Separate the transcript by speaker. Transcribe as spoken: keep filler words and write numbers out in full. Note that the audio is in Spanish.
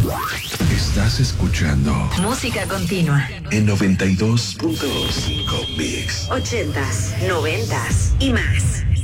Speaker 1: Estás escuchando
Speaker 2: Música Continua
Speaker 1: en noventa y dos punto cinco Mix.
Speaker 2: ochentas, noventas y más.